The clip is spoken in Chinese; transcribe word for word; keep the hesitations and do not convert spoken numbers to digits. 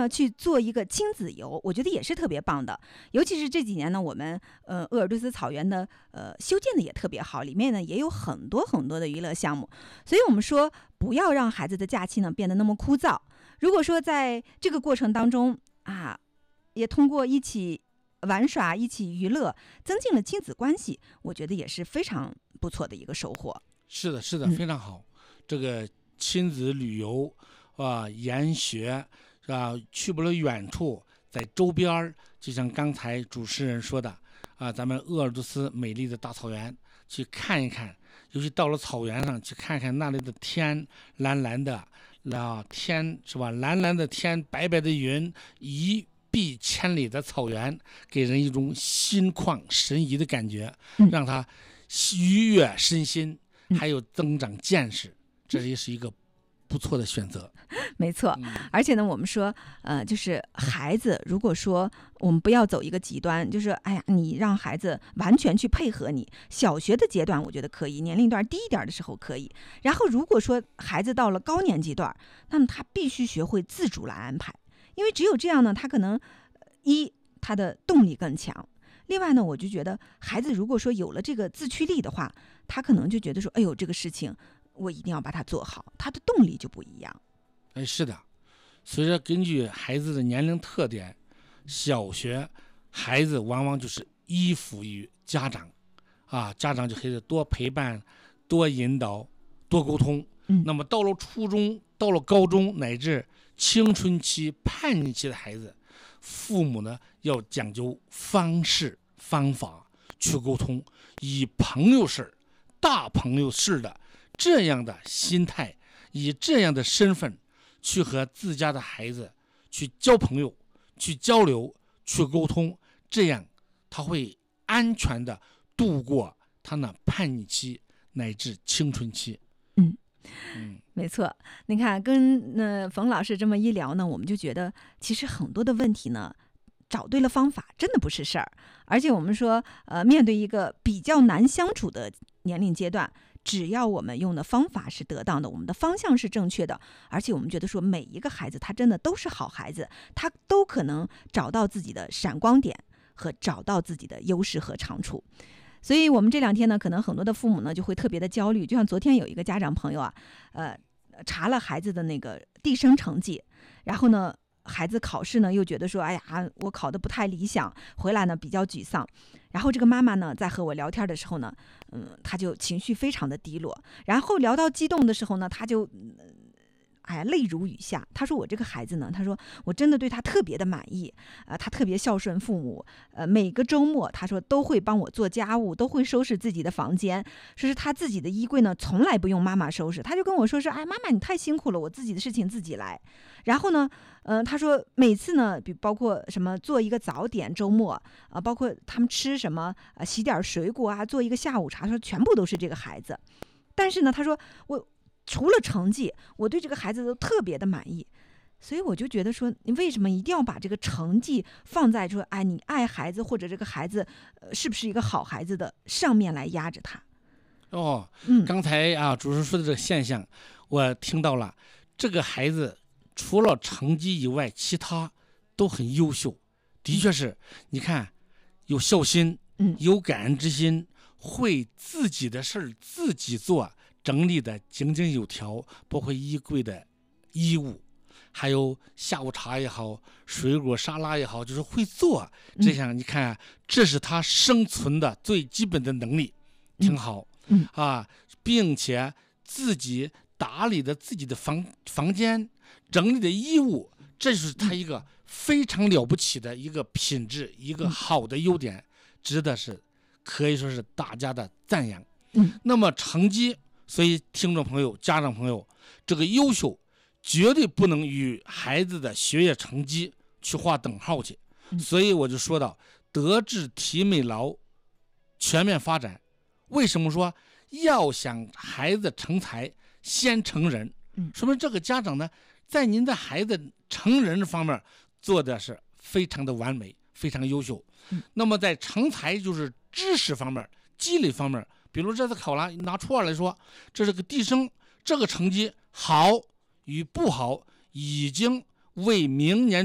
呢去做一个亲子游，我觉得也是特别棒的。尤其是这几年呢，我们呃鄂尔多斯草原的呃修建的也特别好，里面呢也有很多很多的娱乐项目。所以我们说不要让孩子的假期呢变得那么枯燥。如果说在这个过程当中啊，也通过一起玩耍、一起娱乐，增进了亲子关系，我觉得也是非常不错的一个收获。 是的，是的， 嗯、 非常好。这个亲子旅游啊，研学是吧？去不了远处，在周边，就像刚才主持人说的啊，咱们鄂尔多斯美丽的大草原去看一看，尤其到了草原上去看看那里的天蓝蓝的，啊天是吧？蓝蓝的天，白白的云，一碧千里的草原，给人一种心旷神怡的感觉， 嗯、 让他愉悦身心，还有增长见识，这也是一个不错的选择。 没错，而且呢，我们说，呃，就是孩子，如果说我们不要走一个极端，就是哎呀，你让孩子完全去配合你，小学的阶段我觉得可以，年龄段低一点的时候可以。然后如果说孩子到了高年级段，那么他必须学会自主来安排，因为只有这样呢，他可能一他的动力更强。另外呢，我就觉得孩子如果说有了这个自驱力的话，他可能就觉得说，哎呦，这个事情我一定要把它做好，他的动力就不一样。 哎，是的，所以说根据孩子的年龄特点，小学孩子往往就是依附于家长，啊，家长就可以多陪伴、多引导、多沟通。 嗯， 那么到了初中、到了高中乃至青春期、叛逆期的孩子，父母呢要讲究方式方法去沟通，以朋友式、大朋友式的这样的心态，以这样的身份去和自家的孩子去交朋友、去交流、去沟通，这样他会安全的度过他那叛逆期乃至青春期。 嗯嗯， 没错。你看，跟呃冯老师这么一聊呢，我们就觉得其实很多的问题呢，找对了方法真的不是事儿。而且我们说，呃，面对一个比较难相处的年龄阶段，只要我们用的方法是得当的，我们的方向是正确的，而且我们觉得说每一个孩子他真的都是好孩子，他都可能找到自己的闪光点和找到自己的优势和长处。所以我们这两天呢，可能很多的父母呢就会特别的焦虑。就像昨天有一个家长朋友啊，呃，查了孩子的那个递升成绩，然后呢，孩子考试呢又觉得说，哎呀，我考得不太理想，回来呢比较沮丧。然后这个妈妈呢在和我聊天的时候呢，嗯，她就情绪非常的低落。然后聊到激动的时候呢，她就。嗯哎呀，泪如雨下。他说我这个孩子呢，他说我真的对他特别的满意，呃，他特别孝顺父母，呃，每个周末他说都会帮我做家务，都会收拾自己的房间，说是他自己的衣柜呢从来不用妈妈收拾，他就跟我说是，哎，妈妈你太辛苦了，我自己的事情自己来。然后呢，呃，他说每次呢，比包括什么做一个早点，周末啊、呃，包括他们吃什么，呃，洗点水果啊，做一个下午茶，说全部都是这个孩子。但是呢，他说我。除了成绩，我对这个孩子都特别的满意，所以我就觉得说，你为什么一定要把这个成绩放在说，哎，你爱孩子或者这个孩子，呃，是不是一个好孩子的上面来压着他？ 哦， 嗯， 刚才啊，主持人说的这个现象，我听到了，这个孩子除了成绩以外，其他都很优秀，的确是，你看，有孝心， 嗯， 有感恩之心，会自己的事儿自己做。整理的井井有条，包括衣柜的衣物，还有下午茶也好，水果沙拉也好，就是会做。这样你看，这是他生存的最基本的能力，挺好。 嗯啊，并且自己打理的自己的房房间，整理的衣物，这就是他一个非常了不起的一个品质，一个好的优点，值得是可以说是大家的赞扬。 嗯， 那么成绩。所以，听众朋友、家长朋友，这个优秀绝对不能与孩子的学业成绩去划等号去。所以我就说到，德智体美劳全面发展。为什么说要想孩子成才，先成人？说明这个家长呢，在您的孩子成人方面做的是非常的完美，非常优秀。那么在成才，就是知识方面、积累方面。比如这次考了，拿初二来说，这是个递升，这个成绩好与不好，已经为明年